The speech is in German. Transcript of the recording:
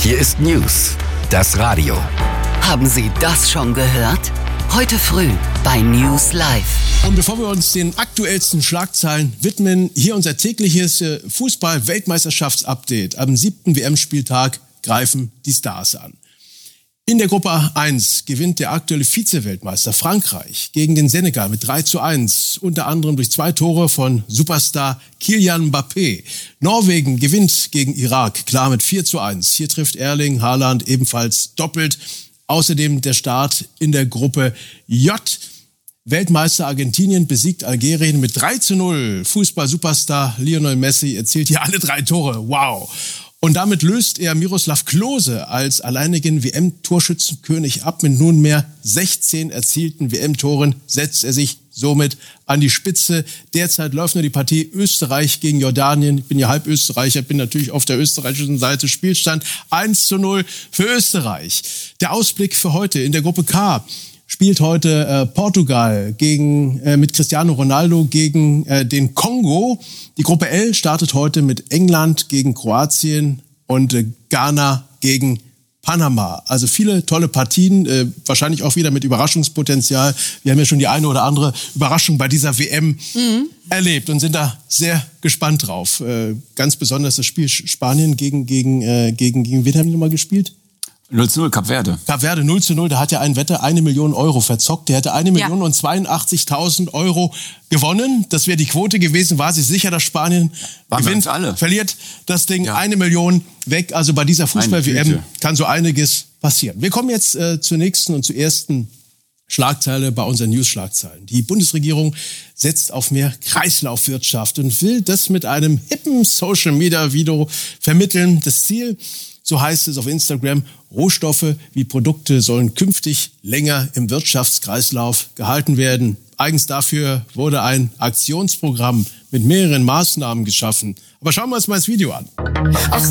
Hier ist News, das Radio. Haben Sie das schon gehört? Heute früh bei News Live. Und bevor wir uns den aktuellsten Schlagzeilen widmen, hier unser tägliches Fußball-Weltmeisterschafts-Update. Am 7. WM-Spieltag greifen die Stars an. In der Gruppe 1 gewinnt der aktuelle Vize-Weltmeister Frankreich gegen den Senegal mit 3:1, unter anderem durch 2 Tore von Superstar Kylian Mbappé. Norwegen gewinnt gegen Irak, klar mit 4:1. Hier trifft Erling Haaland ebenfalls doppelt. Außerdem der Start in der Gruppe J. Weltmeister Argentinien besiegt Algerien mit 3:0. Fußball-Superstar Lionel Messi erzielt hier alle 3 Tore. Wow! Und damit löst er Miroslav Klose als alleinigen WM-Torschützenkönig ab. Mit nunmehr 16 erzielten WM-Toren setzt er sich somit an die Spitze. Derzeit läuft nur die Partie Österreich gegen Jordanien. Ich bin ja halb Österreicher, bin natürlich auf der österreichischen Seite. Spielstand 1:0 für Österreich. Der Ausblick für heute in der Gruppe K. Spielt heute Portugal mit Cristiano Ronaldo gegen den Kongo. Die Gruppe L startet heute mit England gegen Kroatien und Ghana gegen Panama. Also viele tolle Partien, wahrscheinlich auch wieder mit Überraschungspotenzial. Wir haben ja schon die eine oder andere Überraschung bei dieser WM erlebt und sind da sehr gespannt drauf. Ganz besonders das Spiel Spanien gegen wen haben die nochmal gespielt? 0:0, Kap Verde. Kap Verde 0:0, da hat ja ein Wetter 1 Million Euro verzockt. Der hätte 1.082.000 Euro gewonnen. Das wäre die Quote gewesen. War sich sicher, dass Spanien gewinnt, verliert das Ding 1 Million weg. Also bei dieser Fußball-WM kann so einiges passieren. Wir kommen jetzt zur nächsten und zur ersten Schlagzeile bei unseren News-Schlagzeilen. Die Bundesregierung setzt auf mehr Kreislaufwirtschaft und will das mit einem hippen Social-Media-Video vermitteln. Das Ziel, so heißt es auf Instagram, Rohstoffe wie Produkte sollen künftig länger im Wirtschaftskreislauf gehalten werden. Eigens dafür wurde ein Aktionsprogramm mit mehreren Maßnahmen geschaffen. Aber schauen wir uns mal das Video an. Aus